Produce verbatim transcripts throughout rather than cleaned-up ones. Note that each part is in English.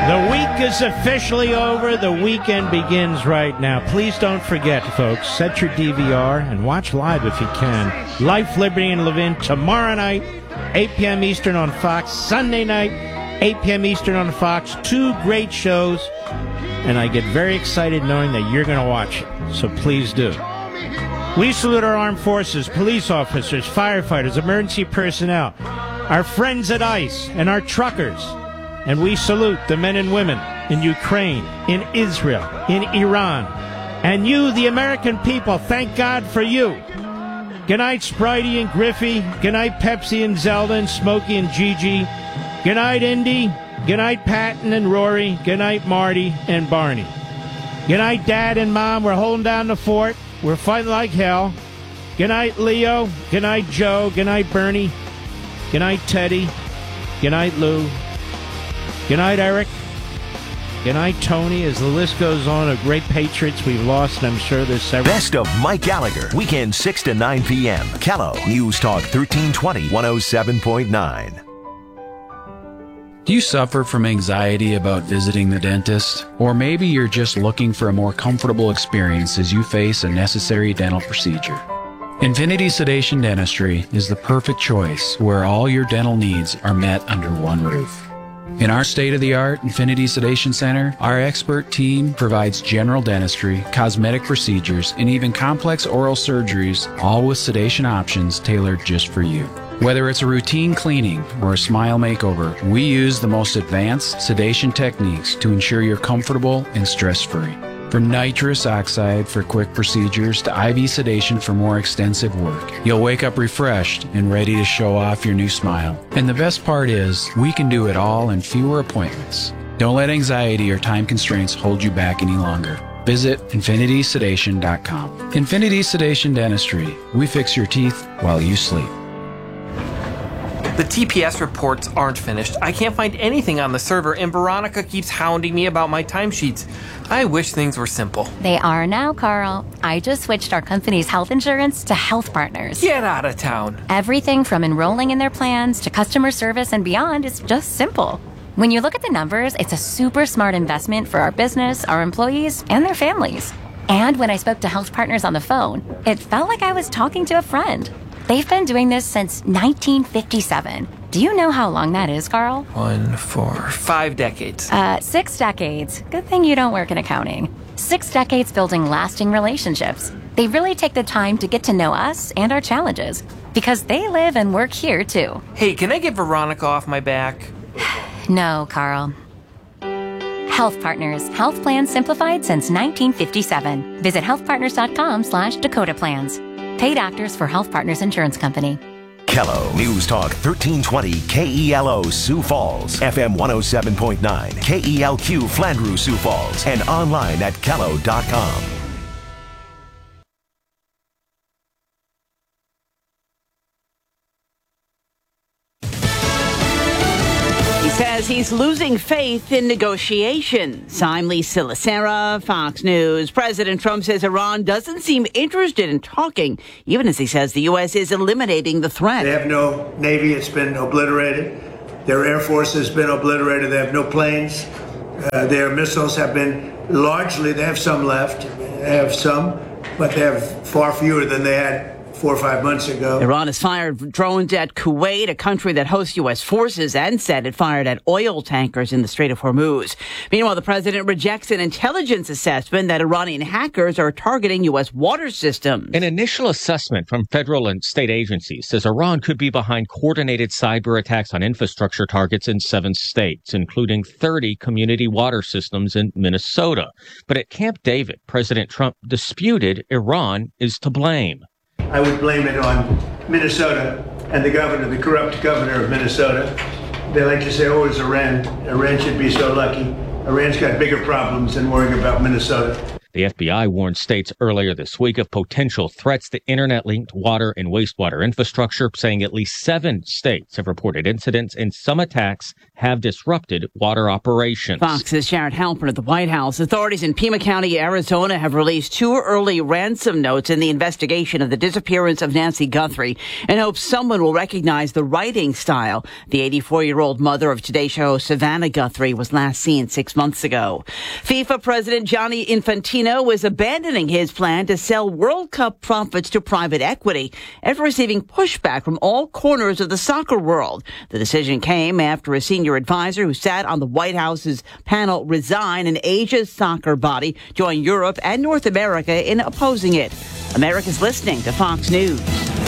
The week is officially over. The weekend begins right now. Please don't forget, folks, set your D V R and watch live if you can. Life, Liberty, and Levin tomorrow night, eight p.m. Eastern on Fox. Sunday night, eight p.m. Eastern on Fox. Two great shows, and I get very excited knowing that you're going to watch it. So please do. We salute our armed forces, police officers, firefighters, emergency personnel, our friends at ICE, and our truckers. And we salute the men and women in Ukraine, in Israel, in Iran. And you, the American people, thank God for you. Good night, Spritey and Griffey. Good night, Pepsi and Zelda and Smokey and Gigi. Good night, Indy. Good night, Patton and Rory. Good night, Marty and Barney. Good night, Dad and Mom. We're holding down the fort. We're fighting like hell. Good night, Leo. Good night, Joe. Good night, Bernie. Good night, Teddy. Good night, Lou. Good night, Eric. Good night, Tony. As the list goes on of great Patriots we've lost, and I'm sure there's several. Best of Mike Gallagher, weekend six to nine p.m. Kello, News Talk thirteen twenty, one oh seven point nine. Do you suffer from anxiety about visiting the dentist? Or maybe you're just looking for a more comfortable experience as you face a necessary dental procedure. Infinity Sedation Dentistry is the perfect choice where all your dental needs are met under one roof. In our state-of-the-art Infinity Sedation Center, our expert team provides general dentistry, cosmetic procedures, and even complex oral surgeries, all with sedation options tailored just for you. Whether it's a routine cleaning or a smile makeover, we use the most advanced sedation techniques to ensure you're comfortable and stress-free. From nitrous oxide for quick procedures to I V sedation for more extensive work, you'll wake up refreshed and ready to show off your new smile. And the best part is, we can do it all in fewer appointments. Don't let anxiety or time constraints hold you back any longer. Visit infinity sedation dot com. Infinity Sedation Dentistry. We fix your teeth while you sleep. The T P S reports aren't finished. I can't find anything on the server, and Veronica keeps hounding me about my timesheets. I wish things were simple. They are now, Carl. I just switched our company's health insurance to Health Partners. Get out of town. Everything from enrolling in their plans to customer service and beyond is just simple. When you look at the numbers, it's a super smart investment for our business, our employees, and their families. And when I spoke to Health Partners on the phone, it felt like I was talking to a friend. They've been doing this since nineteen fifty-seven. Do you know how long that is, Carl? One, four, five decades. Uh, six decades. Good thing you don't work in accounting. Six decades building lasting relationships. They really take the time to get to know us and our challenges, because they live and work here, too. Hey, can I get Veronica off my back? No, Carl. Health Partners. Health plans simplified since nineteen fifty-seven. Visit healthpartners.com slash Dakota Plans. Paid actors for Health Partners Insurance Company. Kello, News Talk thirteen twenty, K E L O Sioux Falls, F M one oh seven point nine, K E L Q Flandreau Sioux Falls, and online at kello dot com. Says he's losing faith in negotiations. I'm Lisa Lacera, Fox News. President Trump says Iran doesn't seem interested in talking, even as he says the U S is eliminating the threat. They have no Navy. It's been obliterated. Their Air Force has been obliterated. They have no planes. Uh, their missiles have been largely, they have some left. They have some, but they have far fewer than they had four or five months ago. Iran has fired drones at Kuwait, a country that hosts U S forces, and said it fired at oil tankers in the Strait of Hormuz. Meanwhile, the president rejects an intelligence assessment that Iranian hackers are targeting U S water systems. An initial assessment from federal and state agencies says Iran could be behind coordinated cyber attacks on infrastructure targets in seven states, including thirty community water systems in Minnesota. But at Camp David, President Trump disputed Iran is to blame. I would blame it on Minnesota and the governor, the corrupt governor of Minnesota. They like to say, oh, it's Iran. Iran should be so lucky. Iran's got bigger problems than worrying about Minnesota. The F B I warned states earlier this week of potential threats to internet-linked water and wastewater infrastructure, saying at least seven states have reported incidents and some attacks have disrupted water operations. Fox's Jared Halpern at the White House. Authorities in Pima County, Arizona have released two early ransom notes in the investigation of the disappearance of Nancy Guthrie and hopes someone will recognize the writing style. The eighty-four-year-old mother of Today Show Savannah Guthrie was last seen six months ago. FIFA President Gianni Infantino is abandoning his plan to sell World Cup profits to private equity after receiving pushback from all corners of the soccer world. The decision came after a senior advisor who sat on the White House's panel resigned and Asia's soccer body joined Europe and North America in opposing it. America's listening to Fox News.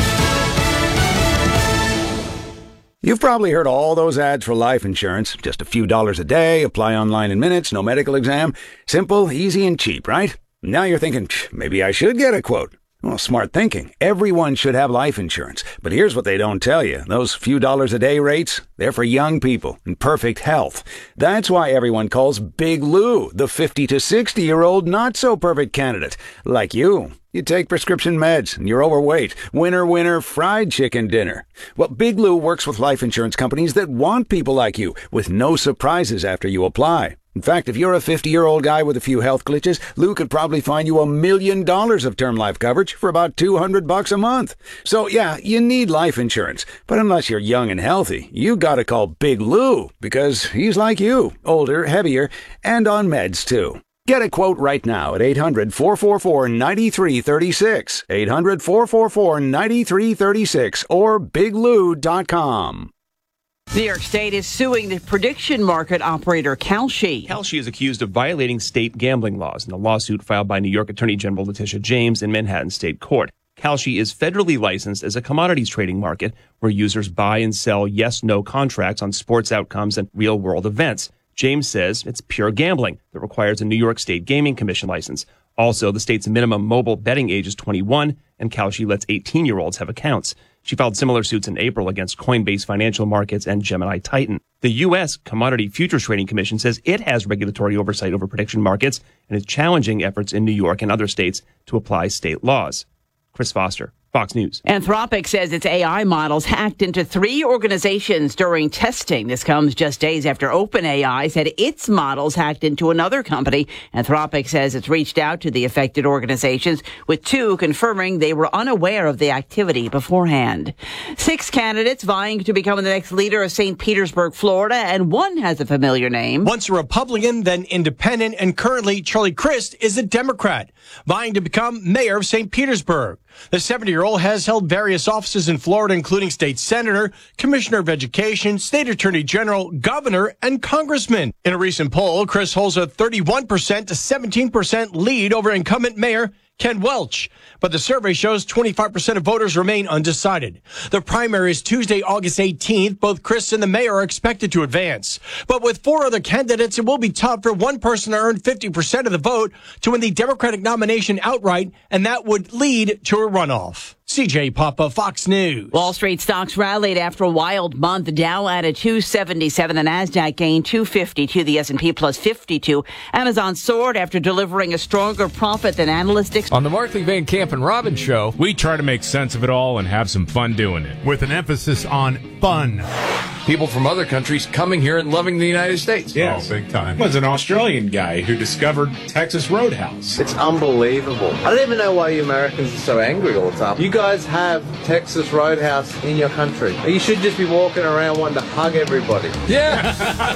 You've probably heard all those ads for life insurance. Just a few dollars a day, apply online in minutes, no medical exam. Simple, easy, and cheap, right? Now you're thinking, maybe I should get a quote. Well, smart thinking. Everyone should have life insurance. But here's what they don't tell you. Those few dollars a day rates, they're for young people in perfect health. That's why everyone calls Big Lou the fifty to sixty-year-old not-so-perfect candidate. Like you. You take prescription meds and you're overweight. Winner, winner, fried chicken dinner. Well, Big Lou works with life insurance companies that want people like you with no surprises after you apply. In fact, if you're a fifty-year-old guy with a few health glitches, Lou could probably find you a million dollars of term life coverage for about two hundred bucks a month. So, yeah, you need life insurance. But unless you're young and healthy, you gotta call Big Lou because he's like you, older, heavier, and on meds too. Get a quote right now at eight hundred, four four four, nine three three six, eight hundred, four four four, nine three three six, or big lou dot com. New York State is suing the prediction market operator Kalshi. Kalshi is accused of violating state gambling laws in a lawsuit filed by New York Attorney General Letitia James in Manhattan State Court. Kalshi is federally licensed as a commodities trading market where users buy and sell yes-no contracts on sports outcomes and real-world events. James says it's pure gambling that requires a New York State Gaming Commission license. Also, the state's minimum mobile betting age is twenty-one, and Kalshi lets eighteen-year-olds have accounts. She filed similar suits in April against Coinbase Financial Markets and Gemini Titan. The U S Commodity Futures Trading Commission says it has regulatory oversight over prediction markets and is challenging efforts in New York and other states to apply state laws. Chris Foster, Fox News. Anthropic says its A I models hacked into three organizations during testing. This comes just days after OpenAI said its models hacked into another company. Anthropic says it's reached out to the affected organizations, with two confirming they were unaware of the activity beforehand. Six candidates vying to become the next leader of Saint Petersburg, Florida, and one has a familiar name. Once a Republican, then independent, and currently Charlie Crist is a Democrat, vying to become mayor of Saint Petersburg. The seventy-year-old has held various offices in Florida, including state senator, commissioner of education, state attorney general, governor, and congressman. In a recent poll, Crist holds a thirty-one percent to seventeen percent lead over incumbent mayor Ken Welch, but the survey shows twenty-five percent of voters remain undecided. The primary is Tuesday, August eighteenth. Both Crist and the mayor are expected to advance. But with four other candidates, it will be tough for one person to earn fifty percent of the vote to win the Democratic nomination outright, and that would lead to a runoff. C J Papa, Fox News. Wall Street stocks rallied after a wild month. The Dow added two seventy-seven. The Nasdaq gained two fifty-two. The S and P plus fifty-two. Amazon soared after delivering a stronger profit than analysts expected. On the Markley, Van Camp and Robbins show, we try to make sense of it all and have some fun doing it. With an emphasis on fun. People from other countries coming here and loving the United States. Yes. Oh, big time. Was an Australian guy who discovered Texas Roadhouse. It's unbelievable. I don't even know why you Americans are so angry all the time. You guys have Texas Roadhouse in your country. You should just be walking around wanting to hug everybody. Yeah.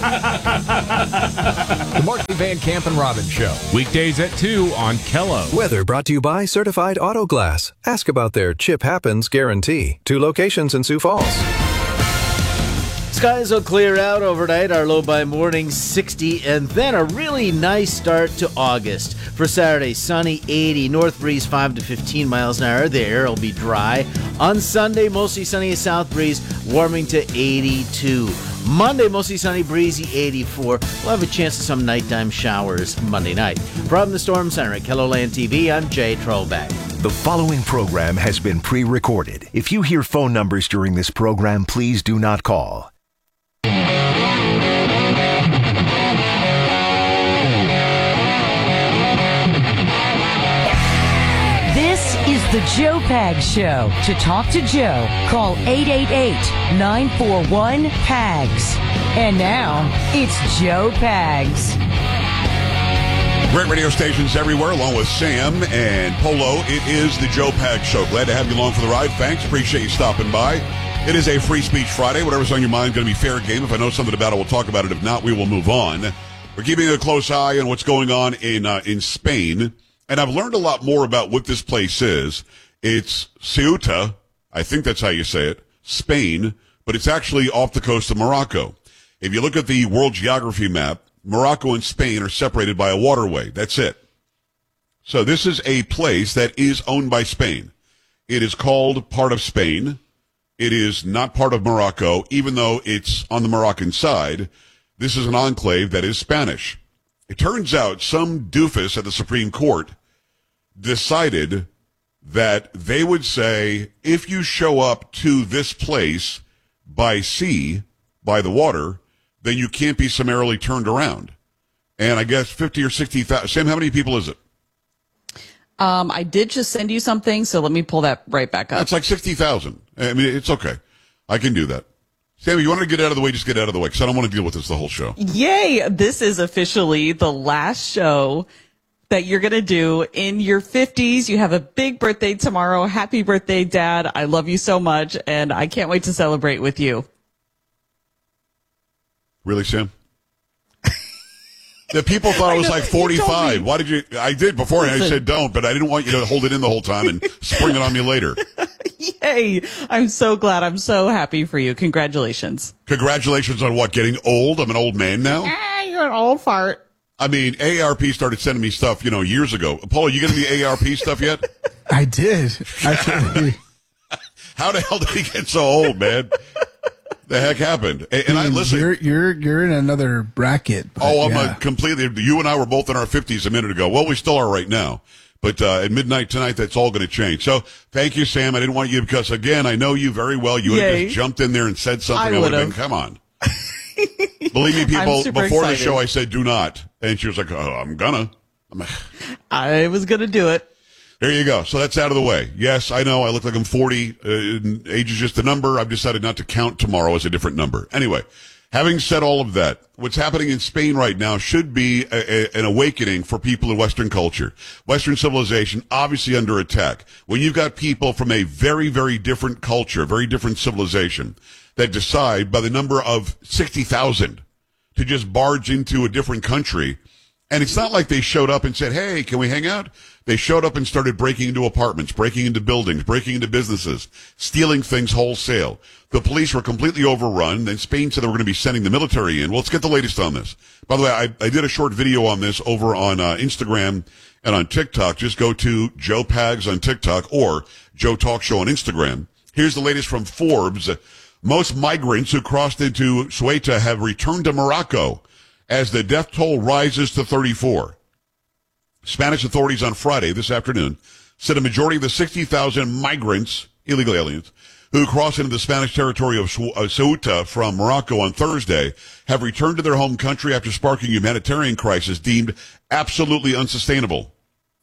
The Markley, Van Camp and Robbins show. Weekdays at two on Kello. Weather brought to you by Certified Auto Glass. Ask about their Chip Happens guarantee. Two locations in Sioux Falls. Skies will clear out overnight, our low by morning sixty, and then a really nice start to August. For Saturday, sunny, eighty, north breeze five to fifteen miles an hour. The air will be dry. On Sunday, mostly sunny, south breeze warming to eighty-two. Monday, mostly sunny, breezy, eighty-four. We'll have a chance of some nighttime showers Monday night. From the Storm Center at KELOLAND T V, I'm Jay Trollback. The following program has been pre-recorded. If you hear phone numbers during this program, please do not call. The Joe Pags Show. To talk to Joe, call eight eight eight, nine four one, P A G S. And now, it's Joe Pags. Great radio stations everywhere, along with Sam and Polo. It is the Joe Pags Show. Glad to have you along for the ride. Thanks. Appreciate you stopping by. It is a Free Speech Friday. Whatever's on your mind is going to be fair game. If I know something about it, we'll talk about it. If not, we will move on. We're keeping a close eye on what's going on in uh, in Spain. And I've learned a lot more about what this place is. It's Ceuta, I think that's how you say it, Spain, but it's actually off the coast of Morocco. If you look at the world geography map, Morocco and Spain are separated by a waterway. That's it. So this is a place that is owned by Spain. It is called part of Spain. It is not part of Morocco, even though it's on the Moroccan side. This is an enclave that is Spanish. It turns out some doofus at the Supreme Court decided that they would say, if you show up to this place by sea, by the water, then you can't be summarily turned around. And I guess fifty or sixty thousand. Sam, how many people is it? Um, I did just send you something, so let me pull that right back up. It's like sixty thousand. I mean, it's okay. I can do that. Sam, you want to get out of the way, just get out of the way, because I don't want to deal with this the whole show. Yay! This is officially the last show that you're going to do in your fifties. You have a big birthday tomorrow. Happy birthday, Dad. I love you so much, and I can't wait to celebrate with you. Really, Sam? The people thought I was like forty-five. Why did you? I did before. I said don't, but I didn't want you to hold it in the whole time and spring it on me later. Yay! I'm so glad. I'm so happy for you. Congratulations. Congratulations on what? Getting old? I'm an old man now? Ah, you're an old fart. I mean, A A R P started sending me stuff, you know, years ago. Paul, you getting the A A R P stuff yet? I did. Actually. How the hell did he get so old, man? The heck happened? And, and I listen. You're you're you're in another bracket. Oh, I'm yeah. a completely. You and I were both in our fifties a minute ago. Well, we still are right now. But uh, at midnight tonight, that's all going to change. So thank you, Sam. I didn't want you because again, I know you very well. You would have just jumped in there and said something. I, I would have would've. been, come on. Believe me, people. Before excited. the show, I said do not, and she was like, "Oh, I'm gonna." I'm like, I was gonna do it. There you go. So that's out of the way. Yes, I know I look like I'm forty. Uh, age is just a number. I've decided not to count tomorrow as a different number. Anyway, having said all of that, what's happening in Spain right now should be a, a, an awakening for people in Western culture. Western civilization obviously under attack. When you've got people from a very, very different culture, very different civilization, that decide by the number of sixty thousand to just barge into a different country. And it's not like they showed up and said, hey, can we hang out? They showed up and started breaking into apartments, breaking into buildings, breaking into businesses, stealing things wholesale. The police were completely overrun. Then Spain said they were going to be sending the military in. Well, let's get the latest on this. By the way, I, I did a short video on this over on uh, Instagram and on TikTok. Just go to Joe Pags on TikTok or Joe Talk Show on Instagram. Here's the latest from Forbes. Most migrants who crossed into Ceuta have returned to Morocco as the death toll rises to thirty-four. Spanish authorities on Friday, this afternoon, said a majority of the sixty thousand migrants, illegal aliens, who crossed into the Spanish territory of Ceuta from Morocco on Thursday have returned to their home country after sparking a humanitarian crisis deemed absolutely unsustainable.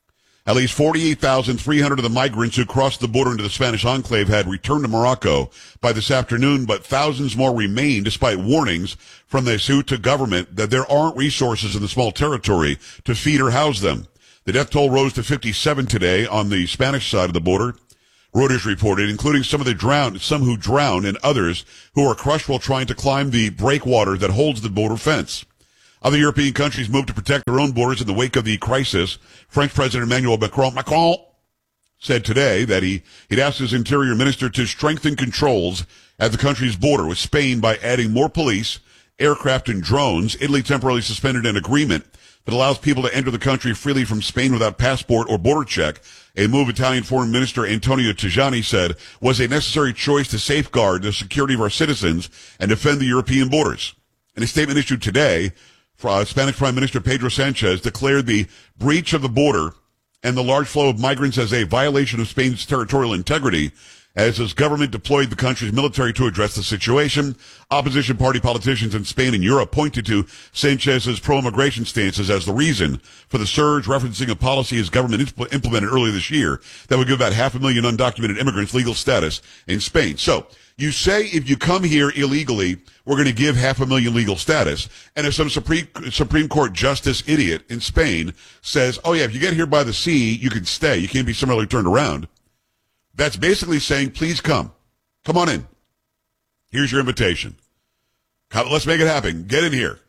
At least forty-eight thousand three hundred of the migrants who crossed the border into the Spanish enclave had returned to Morocco by this afternoon, but thousands more remain despite warnings from the Ceuta government that there aren't resources in the small territory to feed or house them. The death toll rose to fifty-seven today on the Spanish side of the border. Reuters reported, including some of the drowned, some who drowned and others who were crushed while trying to climb the breakwater that holds the border fence. Other European countries moved to protect their own borders in the wake of the crisis. French President Emmanuel Macron, Macron said today that he, he'd asked his interior minister to strengthen controls at the country's border with Spain by adding more police, aircraft, and drones. Italy temporarily suspended an agreement that allows people to enter the country freely from Spain without passport or border check. A move Italian Foreign Minister Antonio Tajani said was a necessary choice to safeguard the security of our citizens and defend the European borders. In a statement issued today, Uh, Spanish Prime Minister Pedro Sanchez declared the breach of the border and the large flow of migrants as a violation of Spain's territorial integrity As his government deployed the country's military to address the situation, opposition party politicians in Spain and Europe pointed to Sanchez's pro-immigration stances as the reason for the surge, referencing a policy his government impl- implemented earlier this year that would give about half a million undocumented immigrants legal status in Spain. So, you say if you come here illegally, we're going to give half a million legal status. And if some Supreme, Supreme Court justice idiot in Spain says, oh yeah, if you get here by the sea, you can stay. You can't be summarily turned around. That's basically saying, please come. Come on in. Here's your invitation. Come, let's make it happen. Get in here.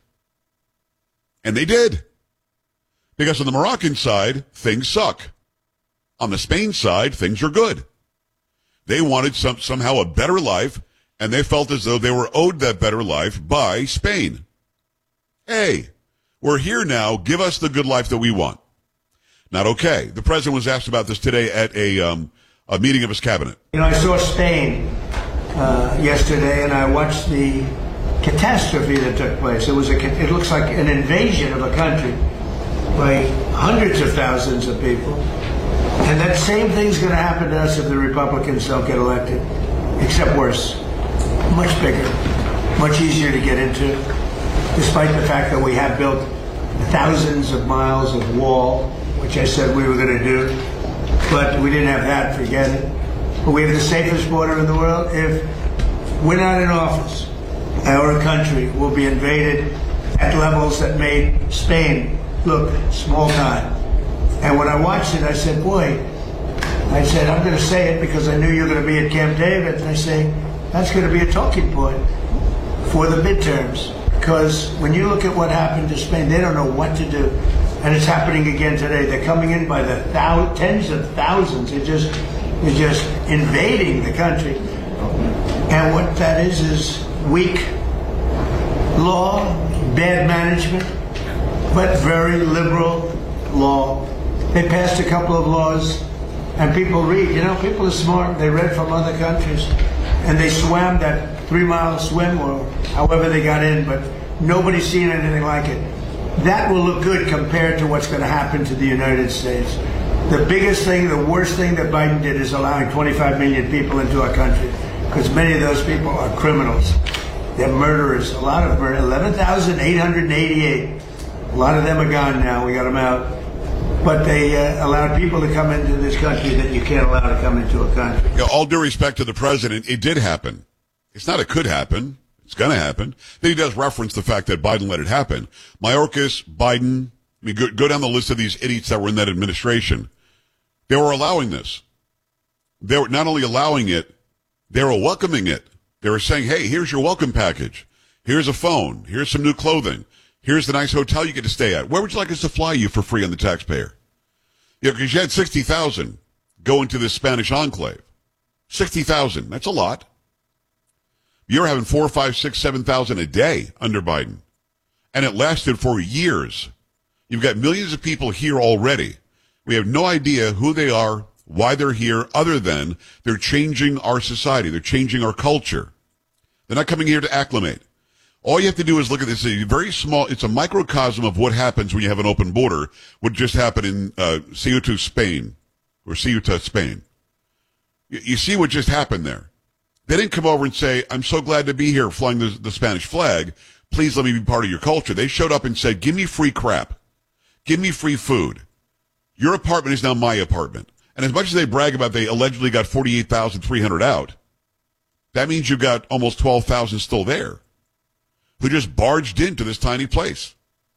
And they did. Because on the Moroccan side, things suck. On the Spain side, things are good. They wanted some, somehow a better life, and they felt as though they were owed that better life by Spain. Hey, we're here now. Give us the good life that we want. Not okay. The president was asked about this today at a um, a meeting of his cabinet. You know, I saw Spain uh, yesterday, and I watched the catastrophe that took place. It was a, it looks like an invasion of a country by hundreds of thousands of people. And that same thing's going to happen to us if the Republicans don't get elected, except worse. Much bigger, much easier to get into, despite the fact that we have built thousands of miles of wall, which I said we were going to do. But we didn't have that, forget it. But we have the safest border in the world. If we're not in office, our country will be invaded at levels that made Spain look small time. And when I watched it, I said, boy, I said, I'm going to say it because I knew you were going to be at Camp David. And I say, that's going to be a talking point for the midterms. Because when you look at what happened to Spain, they don't know what to do. And it's happening again today. They're coming in by the thou- tens of thousands. They're just, they're just invading the country. And what that is is weak law, bad management, but very liberal law. They passed a couple of laws, and people read. You know, people are smart. They read from other countries. And they swam that three-mile swim, or however they got in, but nobody's seen anything like it. That will look good compared to what's going to happen to the United States. The biggest thing, the worst thing that Biden did is allowing twenty-five million people into our country, because many of those people are criminals. They're murderers. A lot of them are eleven thousand eight hundred eighty-eight. A lot of them are gone now. We got them out. But they uh, allowed people to come into this country that you can't allow to come into a country. You know, all due respect to the president, it did happen. It's not it could happen. It's going to happen. Then he does reference the fact that Biden let it happen. Mayorkas, Biden, I mean, go, go down the list of these idiots that were in that administration. They were allowing this. They were not only allowing it, they were welcoming it. They were saying, hey, here's your welcome package. Here's a phone. Here's some new clothing. Here's the nice hotel you get to stay at. Where would you like us to fly you for free on the taxpayer? Yeah, because you had sixty thousand go into this Spanish enclave. sixty thousand. That's a lot. You're having four, five, six, seven thousand a day under Biden. And it lasted for years. You've got millions of people here already. We have no idea who they are, why they're here, other than they're changing our society. They're changing our culture. They're not coming here to acclimate. All you have to do is look at this. It's a very small, it's a microcosm of what happens when you have an open border. What just happened in uh, Ceuta, Spain, or Ceuta, Spain. You, you see what just happened there. They didn't come over and say, I'm so glad to be here flying the, the Spanish flag. Please let me be part of your culture. They showed up and said, give me free crap. Give me free food. Your apartment is now my apartment. And as much as they brag about they allegedly got forty-eight thousand three hundred out, that means you've got almost twelve thousand still there who just barged into this tiny place.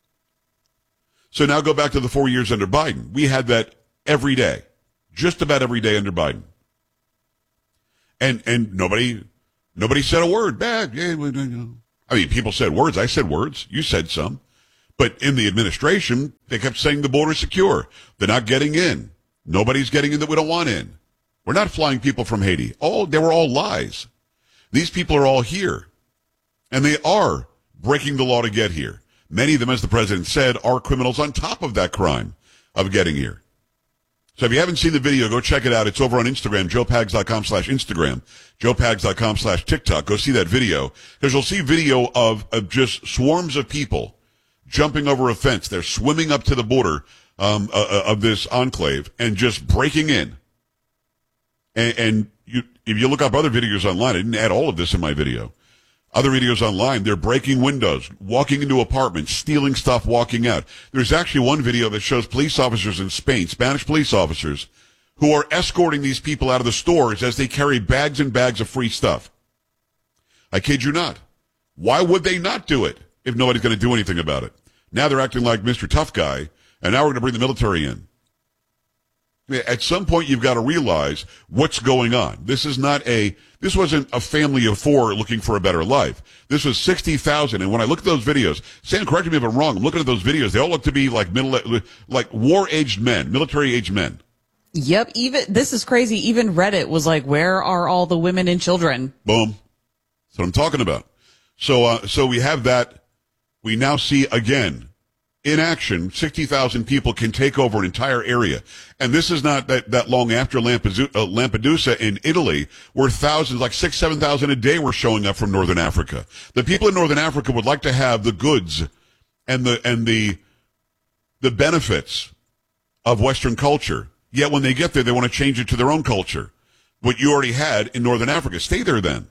So now go back to the four years under Biden. We had that every day, just about every day under Biden. And and nobody nobody said a word back. I mean, people said words. I said words. You said some. But in the administration, they kept saying the border's secure. They're not getting in. Nobody's getting in that we don't want in. We're not flying people from Haiti. Oh, they were all lies. These people are all here. And they are breaking the law to get here. Many of them, as the president said, are criminals on top of that crime of getting here. So if you haven't seen the video, go check it out. It's over on Instagram, joepags.com slash Instagram, joepags.com slash TikTok. Go see that video, because you'll see video of, of just swarms of people jumping over a fence. They're swimming up to the border um, uh, of this enclave and just breaking in. And, and you, if you look up other videos online, I didn't add all of this in my video. Other videos online, they're breaking windows, walking into apartments, stealing stuff, walking out. There's actually one video that shows police officers in Spain, Spanish police officers, who are escorting these people out of the stores as they carry bags and bags of free stuff. I kid you not. Why would they not do it if nobody's going to do anything about it? Now they're acting like Mister Tough Guy, and now we're going to bring the military in. At some point, you've got to realize what's going on. This is not a, this wasn't a family of four looking for a better life. This was sixty thousand. And when I look at those videos, Sam, correct me if I'm wrong, I'm looking at those videos, they all look to be like middle, like war-aged men, military-aged men. Yep. Even, this is crazy. Even Reddit was like, where are all the women and children? Boom. That's what I'm talking about. So, uh, so we have that. We now see again, in action, sixty thousand people can take over an entire area. And this is not that, that long after Lampedusa, uh, Lampedusa in Italy, where thousands, like six, seven thousand a day were showing up from Northern Africa. The people in Northern Africa would like to have the goods and the, and the, the benefits of Western culture. Yet when they get there, they want to change it to their own culture. What you already had in Northern Africa. Stay there then.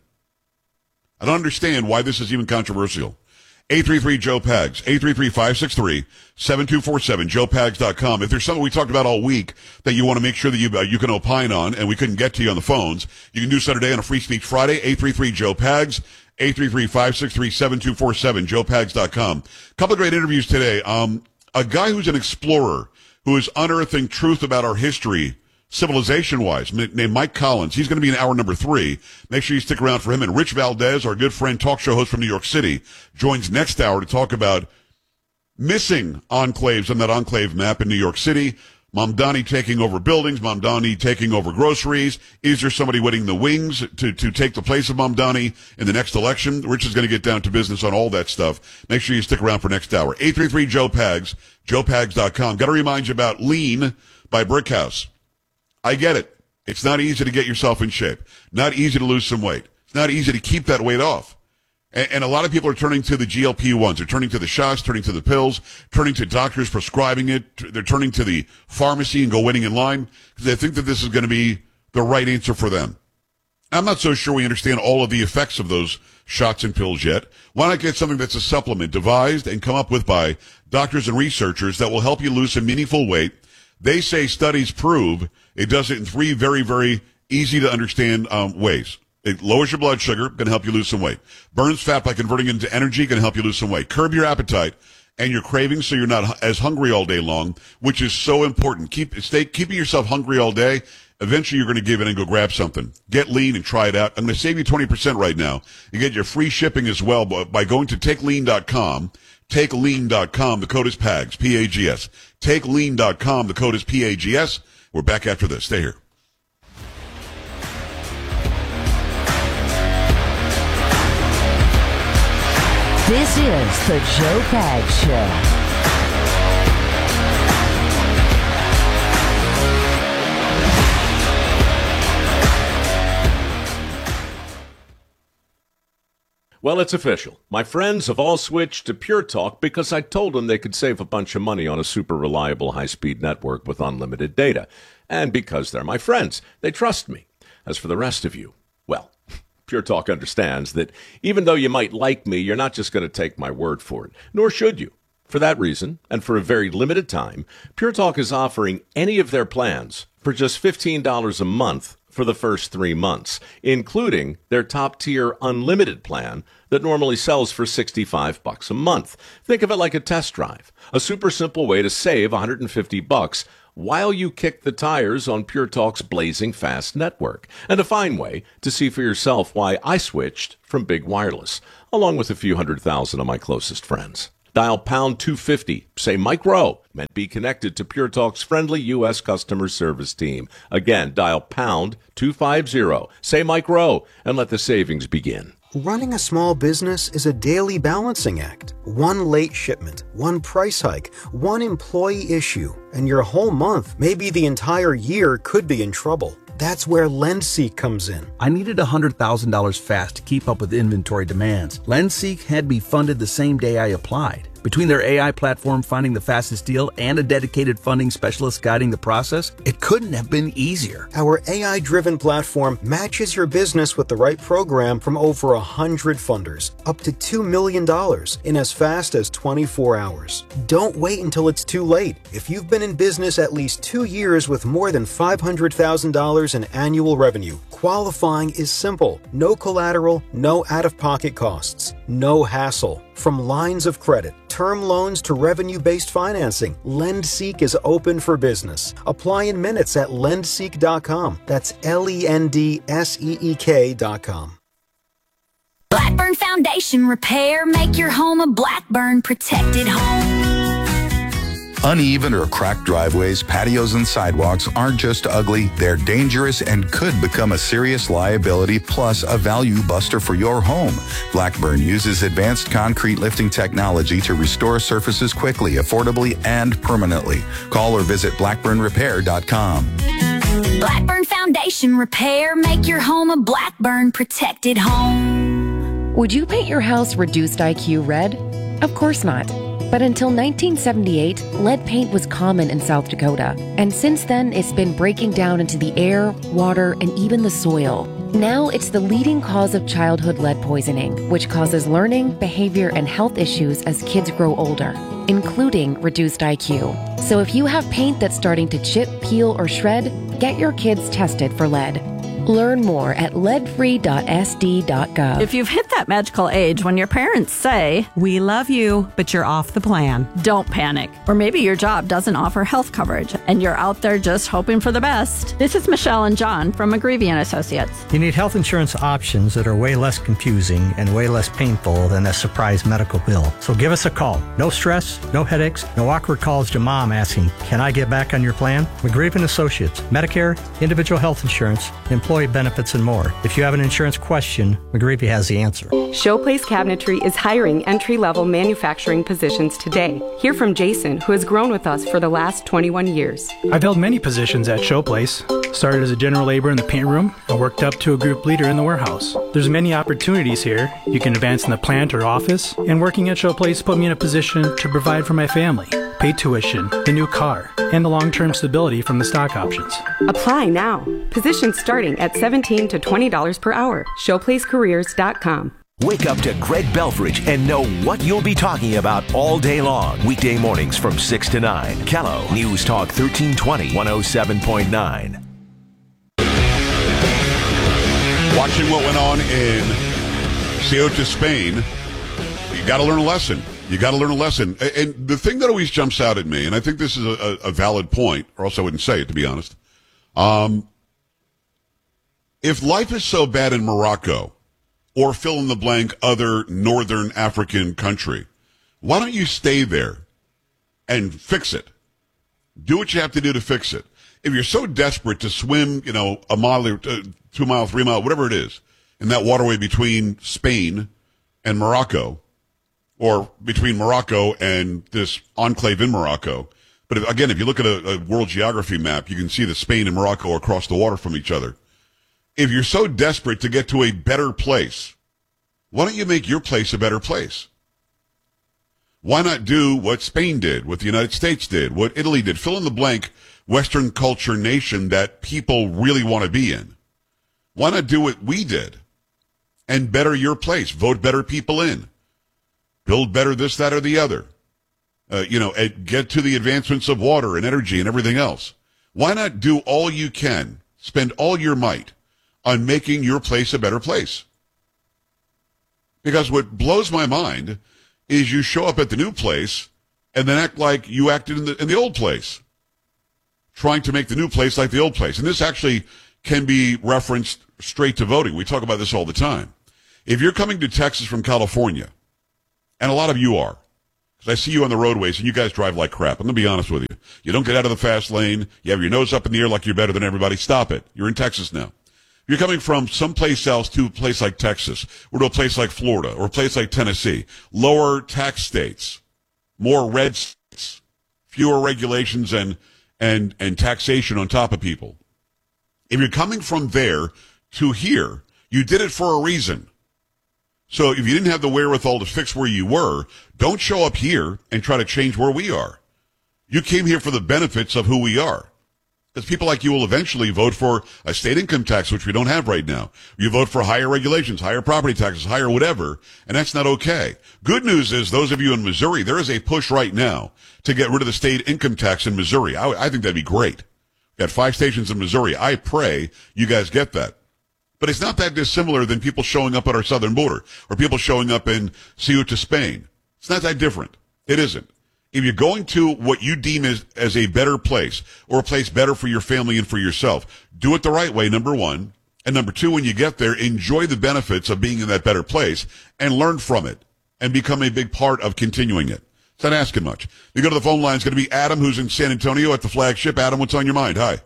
I don't understand why this is even controversial. eight three three Joe Pags, eight three three, five six three, seven two four seven, joe pags dot com. If there's something we talked about all week that you want to make sure that you uh, you can opine on and we couldn't get to you on the phones, you can do so today on a Free Speech Friday, eight three three Joe Pags, eight three three, five six three, seven two four seven, joe pags dot com. Couple of great interviews today. Um, a guy who's an explorer who is unearthing truth about our history, civilization-wise, named Mike Collins. He's going to be in hour number three. Make sure you stick around for him. And Rich Valdez, our good friend, talk show host from New York City, joins next hour to talk about missing enclaves on that enclave map in New York City. Mamdani taking over buildings, Mamdani taking over groceries. Is there somebody winning the wings to, to take the place of Mamdani in the next election? Rich is going to get down to business on all that stuff. Make sure you stick around for next hour. eight three three Joe Pags, joe pags dot com. Got to remind you about Lean by Brickhouse. I get it. It's not easy to get yourself in shape. Not easy to lose some weight. It's not easy to keep that weight off. And, and a lot of people are turning to the G L P ones. They're turning to the shots, turning to the pills, turning to doctors prescribing it. They're turning to the pharmacy and go waiting in line because they think that this is going to be the right answer for them. I'm not so sure we understand all of the effects of those shots and pills yet. Why not get something that's a supplement devised and come up with by doctors and researchers that will help you lose some meaningful weight? They say studies prove it does it in three very, very easy to understand um, ways. It lowers your blood sugar, going to help you lose some weight. Burns fat by converting it into energy, going to help you lose some weight. Curb your appetite and your cravings so you're not as hungry all day long, which is so important. Keep stay keeping yourself hungry all day. Eventually, you're going to give in and go grab something. Get Lean and try it out. I'm going to save you twenty percent right now. You get your free shipping as well by going to take lean dot com. take lean dot com. The code is PAGS, P A G S. take lean dot com. The code is P A G S. We're back after this. Stay here. This is the Joe Pags Show. Well, it's official. My friends have all switched to Pure Talk because I told them they could save a bunch of money on a super reliable high-speed network with unlimited data. And because they're my friends, they trust me. As for the rest of you, well, Pure Talk understands that even though you might like me, you're not just going to take my word for it, nor should you. For that reason, and for a very limited time, Pure Talk is offering any of their plans for just fifteen dollars a month for the first three months, including their top-tier unlimited plan that normally sells for sixty-five bucks a month. Think of it like a test drive, a super simple way to save one hundred fifty bucks while you kick the tires on Pure Talk's blazing fast network, and a fine way to see for yourself why I switched from Big Wireless, along with a few hundred thousand of my closest friends. Dial pound two fifty, say Mike Rowe, and be connected to Pure Talk's friendly U S customer service team. Again, dial pound two fifty, say Mike Rowe, and let the savings begin. Running a small business is a daily balancing act. One late shipment, one price hike, one employee issue, and your whole month, maybe the entire year, could be in trouble. That's where LendSeek comes in. I needed one hundred thousand dollars fast to keep up with inventory demands. LendSeek had me funded the same day I applied. Between their A I platform finding the fastest deal and a dedicated funding specialist guiding the process, it couldn't have been easier. Our A I-driven platform matches your business with the right program from over one hundred funders, up to two million dollars in as fast as twenty-four hours. Don't wait until it's too late. If you've been in business at least two years with more than five hundred thousand dollars in annual revenue, qualifying is simple. No collateral, no out-of-pocket costs, no hassle. From lines of credit, term loans to revenue-based financing, LendSeek is open for business. Apply in minutes at lendseek dot com. That's L E N D S E E K dot com. Blackburn Foundation Repair. Make your home a Blackburn protected home. Uneven or cracked driveways, patios, and sidewalks aren't just ugly, they're dangerous and could become a serious liability plus a value buster for your home. Blackburn uses advanced concrete lifting technology to restore surfaces quickly, affordably, and permanently. Call or visit blackburn repair dot com. Blackburn Foundation Repair. Make your home a Blackburn protected home. Would you paint your house reduced I Q red? Of course not. But until nineteen seventy-eight, lead paint was common in South Dakota. And since then, it's been breaking down into the air, water, and even the soil. Now it's the leading cause of childhood lead poisoning, which causes learning, behavior, and health issues as kids grow older, including reduced I Q. So if you have paint that's starting to chip, peel, or shred, get your kids tested for lead. Learn more at lead free dot S D dot gov. If you've hit that magical age when your parents say, "We love you, but you're off the plan," don't panic. Or maybe your job doesn't offer health coverage and you're out there just hoping for the best. This is Michelle and John from McGreevy and Associates. You need health insurance options that are way less confusing and way less painful than a surprise medical bill. So give us a call. No stress, no headaches, no awkward calls to mom asking, "Can I get back on your plan?" McGreevy and Associates, Medicare, individual health insurance, employee benefits, and more. If you have an insurance question, McGreevy has the answer. Showplace Cabinetry is hiring entry-level manufacturing positions today. Hear from Jason, who has grown with us for the last twenty-one years. I've held many positions at Showplace. Started as a general laborer in the paint room and worked up to a group leader in the warehouse. There's many opportunities here. You can advance in the plant or office, and working at Showplace put me in a position to provide for my family, pay tuition, the new car, and the long-term stability from the stock options. Apply now. Positions starting at seventeen to twenty dollars per hour. showplace careers dot com. Wake up to Greg Belfridge and know what you'll be talking about all day long. Weekday mornings from six to nine. Kello News Talk thirteen twenty, one oh seven point nine. Watching what went on in Ceuta, Spain, you got to learn a lesson. You got to learn a lesson. And the thing that always jumps out at me, and I think this is a, a valid point, or else I wouldn't say it, to be honest. Um, if life is so bad in Morocco, or fill in the blank other northern African country, why don't you stay there and fix it? Do what you have to do to fix it. If you're so desperate to swim, you know, a mile or uh, two mile, three mile, whatever it is, in that waterway between Spain and Morocco, or between Morocco and this enclave in Morocco. But if, again, if you look at a, a world geography map, you can see that Spain and Morocco are across the water from each other. If you're so desperate to get to a better place, why don't you make your place a better place? Why not do what Spain did, what the United States did, what Italy did? Fill in the blank Western culture nation that people really want to be in. Why not do what we did and better your place? Vote better people in. Build better this, that, or the other. Uh, you know, get to the advancements of water and energy and everything else. Why not do all you can, spend all your might on making your place a better place? Because what blows my mind is you show up at the new place and then act like you acted in the, in the old place, trying to make the new place like the old place. And this actually can be referenced straight to voting. We talk about this all the time. If you're coming to Texas from California, and a lot of you are, because I see you on the roadways and you guys drive like crap. I'm going to be honest with you. You don't get out of the fast lane. You have your nose up in the air like you're better than everybody. Stop it. You're in Texas now. If you're coming from someplace else to a place like Texas, or to a place like Florida, or a place like Tennessee, lower tax states, more red states, fewer regulations and, and, and taxation on top of people. If you're coming from there to here, you did it for a reason. So if you didn't have the wherewithal to fix where you were, don't show up here and try to change where we are. You came here for the benefits of who we are. Because people like you will eventually vote for a state income tax, which we don't have right now. You vote for higher regulations, higher property taxes, higher whatever, and that's not okay. Good news is, those of you in Missouri, there is a push right now to get rid of the state income tax in Missouri. I, I think that'd be great. Got five stations in Missouri. I pray you guys get that. But it's not that dissimilar than people showing up at our southern border or people showing up in Ceuta, Spain. It's not that different. It isn't. If you're going to what you deem as, as a better place or a place better for your family and for yourself, do it the right way, number one. And number two, when you get there, enjoy the benefits of being in that better place and learn from it and become a big part of continuing it. It's not asking much. You go to the phone line. It's going to be Adam, who's in San Antonio at the flagship. Adam, what's on your mind? Hi.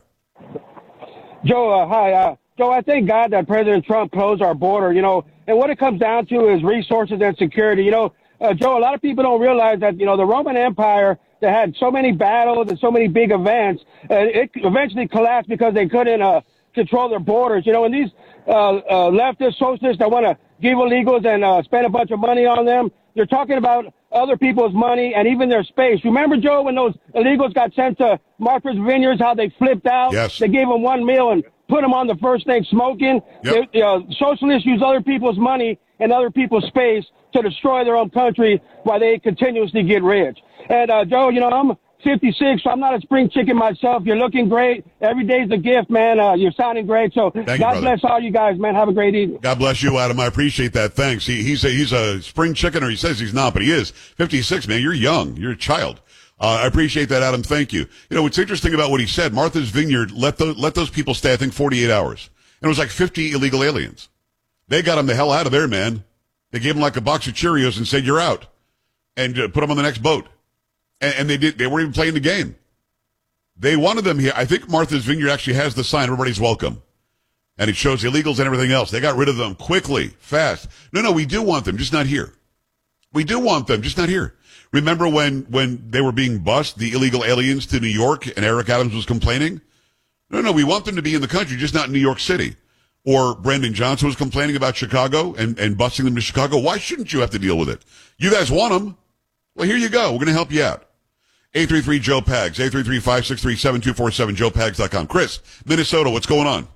Joe, uh, hi. Uh, Joe, I thank God that President Trump closed our border, you know, and what it comes down to is resources and security. You know, uh, Joe, a lot of people don't realize that, you know, the Roman Empire that had so many battles and so many big events, uh, it eventually collapsed because they couldn't uh, control their borders. You know, and these uh, uh, leftist socialists that want to give illegals and uh, spend a bunch of money on them, they're talking about other people's money and even their space. Remember, Joe, when those illegals got sent to Martha's Vineyards, how they flipped out? Yes. They gave them one meal and put them on the first thing smoking. Yep. They, uh, socialists use other people's money and other people's space to destroy their own country while they continuously get rich. And, uh, Joe, you know, I'm fifty-six, so I'm not a spring chicken myself. You're looking great. Every day's a gift, man. Uh, you're sounding great. So Thank God you, bless all you guys, man. Have a great evening. God bless you, Adam. I appreciate that. Thanks. He, he's a, he's a spring chicken, or he says he's not, but he is. fifty-six, man. You're young. You're a child. Uh, I appreciate that, Adam. Thank you. You know, what's interesting about what he said, Martha's Vineyard let those, let those people stay, I think, forty-eight hours. And it was like fifty illegal aliens. They got them the hell out of there, man. They gave them like a box of Cheerios and said, you're out. And uh, put them on the next boat. And, and they did. They weren't even playing the game. They wanted them here. I think Martha's Vineyard actually has the sign, everybody's welcome. And it shows illegals and everything else. They got rid of them quickly, fast. No, no, we do want them, just not here. We do want them, just not here. Remember when, when they were being bused, the illegal aliens to New York, and Eric Adams was complaining? No, no, we want them to be in the country, just not in New York City. Or Brandon Johnson was complaining about Chicago and, and busing them to Chicago. Why shouldn't you have to deal with it? You guys want them? Well, here you go. We're going to help you out. eight three three Joe Pags, eight three three, five six three, seven two four seven, joe pags dot com. Chris, Minnesota, what's going on?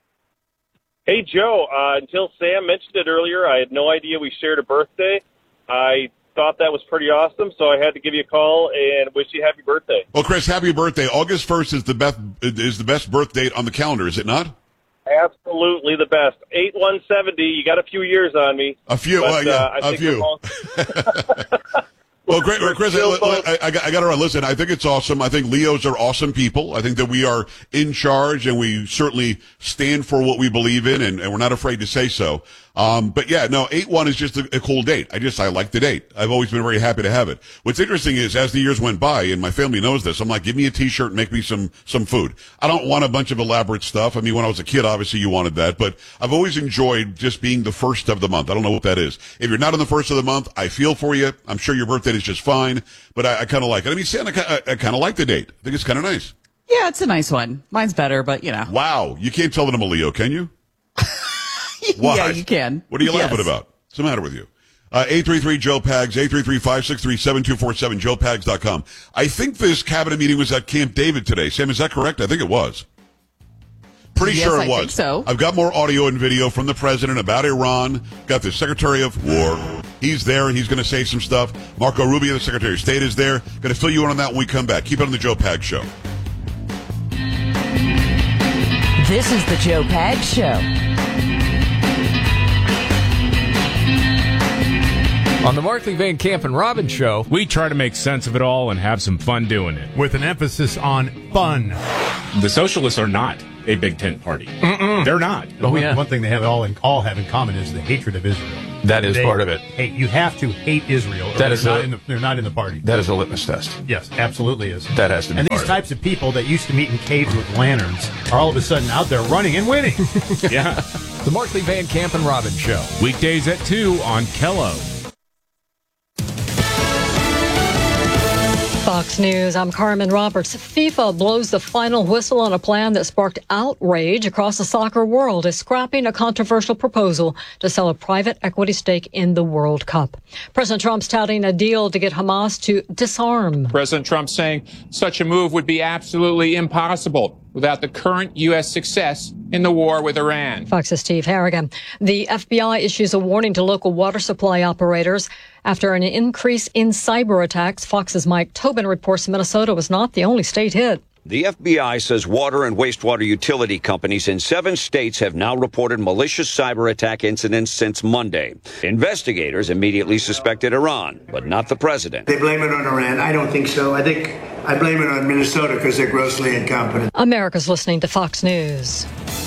Hey, Joe, uh, until Sam mentioned it earlier, I had no idea we shared a birthday. I thought that was pretty awesome, so I had to give you a call and wish you happy birthday. Well, Chris, happy birthday. August first is the best, is the best birth date on the calendar, is it not? Absolutely the best. eight one seventy, you got a few years on me. A few, but, well, yeah, uh, I a think few. all- Well, great, Chris, I, I, I got to run. Listen, I think it's awesome. I think Leos are awesome people. I think that we are in charge, and we certainly stand for what we believe in, and, and we're not afraid to say so. Um, but yeah, no, eight one is just a, a cool date. I just, I like the date. I've always been very happy to have it. What's interesting is, as the years went by, and my family knows this, I'm like, give me a t-shirt and make me some, some food. I don't want a bunch of elaborate stuff. I mean, when I was a kid, obviously you wanted that, but I've always enjoyed just being the first of the month. I don't know what that is. If you're not on the first of the month, I feel for you. I'm sure your birthday is just fine, but I, I kind of like it. I mean, Sam, I, I, I kind of like the date. I think it's kind of nice. Yeah, it's a nice one. Mine's better, but you know. Wow. You can't tell that I'm a Leo, can you? Why? Yeah, you can. What are you laughing Yes. about? What's the matter with you? Uh, eight three three Joe Pags, eight three three, five six three, seven two four seven, joe pags dot com. I think this cabinet meeting was at Camp David today. Sam, is that correct? I think it was. Pretty Yes, sure it I was. think so. I've got more audio and video from the president about Iran. Got the Secretary of War. He's there, and he's going to say some stuff. Marco Rubio, the Secretary of State, is there. Going to fill you in on that when we come back. Keep it on the Joe Pags Show. This is the Joe Pags Show. On the Markley Van Camp and Robbins Show, we try to make sense of it all and have some fun doing it. With an emphasis on fun. The socialists are not a big tent party. Mm-mm. They're not. Oh, one, yeah. One thing they have all in, all have in common is the hatred of Israel. That is they part of it. Hate. You have to hate Israel. Or That they're, is not a- in the, they're not in the party. That is a litmus test. Yes, absolutely is. That has to be And part these of types of people that used to meet in caves with lanterns are all of a sudden out there running and winning. Yeah. The Markley Van Camp and Robbins Show. Weekdays at two on Kello. Fox News, I'm Carmen Roberts. FIFA blows the final whistle on a plan that sparked outrage across the soccer world, is scrapping a controversial proposal to sell a private equity stake in the World Cup. President Trump's touting a deal to get Hamas to disarm. President Trump saying such a move would be absolutely impossible without the current U S success in the war with Iran. Fox's Steve Harrigan. The F B I issues a warning to local water supply operators after an increase in cyber attacks. Fox's Mike Tobin reports Minnesota was not the only state hit. The F B I says water and wastewater utility companies in seven states have now reported malicious cyber attack incidents since Monday. Investigators immediately suspected Iran, but not the president. They blame it on Iran. I don't think so. I think I blame it on Minnesota because they're grossly incompetent. America's listening to Fox News.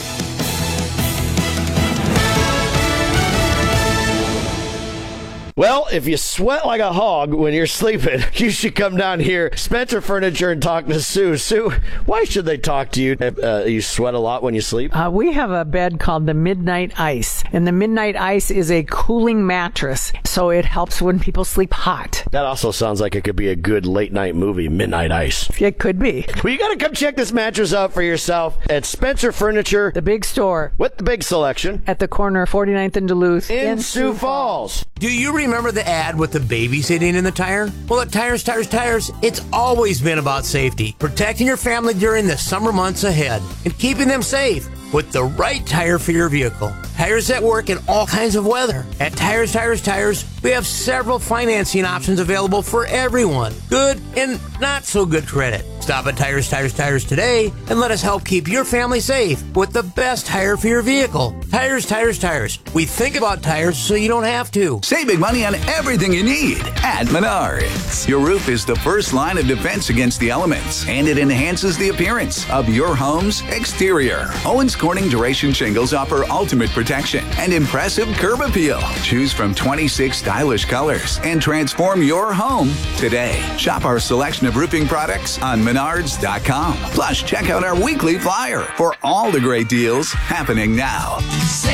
Well, if you sweat like a hog when you're sleeping, you should come down here, Spencer Furniture, and talk to Sue. Sue, why should they talk to you? Uh, you sweat a lot when you sleep? Uh, we have a bed called the Midnight Ice, and the Midnight Ice is a cooling mattress, so it helps when people sleep hot. That also sounds like it could be a good late-night movie, Midnight Ice. It could be. Well, you got to come check this mattress out for yourself at Spencer Furniture. The big store. With the big selection. At the corner of forty-ninth and Duluth. In, in Sioux Falls. Falls. Do you remember the ad with the baby sitting in the tire? Well, at Tires, Tires, Tires, it's always been about safety, protecting your family during the summer months ahead, and keeping them safe with the right tire for your vehicle. Tires that work in all kinds of weather. At Tires, Tires, Tires, we have several financing options available for everyone. Good and not so good credit. Stop at Tires, Tires, Tires today and let us help keep your family safe with the best tire for your vehicle. Tires, Tires, Tires. We think about tires so you don't have to. Save big money on everything you need at Menards. Your roof is the first line of defense against the elements, and it enhances the appearance of your home's exterior. Owens Corning Duration Shingles offer ultimate protection and impressive curb appeal. Choose from twenty-six stylish colors and transform your home today. Shop our selection of roofing products on Menards dot com. Plus, check out our weekly flyer for all the great deals happening now. Save